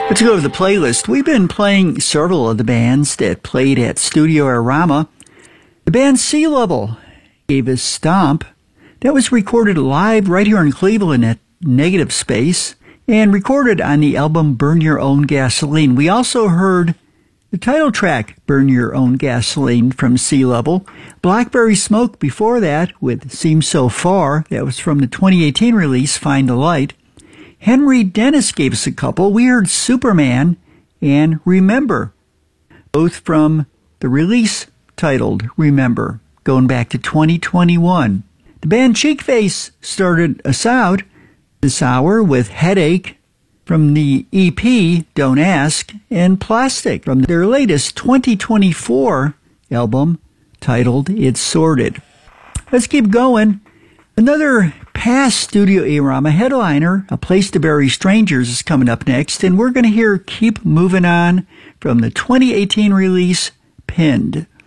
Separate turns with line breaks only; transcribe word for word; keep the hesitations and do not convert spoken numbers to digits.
Let's go to the playlist. We've been playing several of the bands that played at Studio Arama. The band Sea Level gave us Stomp. That was recorded live right here in Cleveland at Negative Space and recorded on the album Burn Your Own Gasoline. We also heard the title track, Burn Your Own Gasoline, from Sea Level. Blackberry Smoke before that with Seems So Far. That was from the twenty eighteen release, Find the Light. Henry Dennis gave us a couple. We heard Superman and Remember, both from the release titled Remember, going back to twenty twenty-one. The band Cheekface started us out this hour with Headache from the E P Don't Ask, and Plastic from their latest twenty twenty-four album titled It's Sorted. Let's keep going. Another past Studio Arama headliner, A Place to Bury Strangers, is coming up next, and we're going to hear Keep Moving On from the twenty eighteen release Pinned.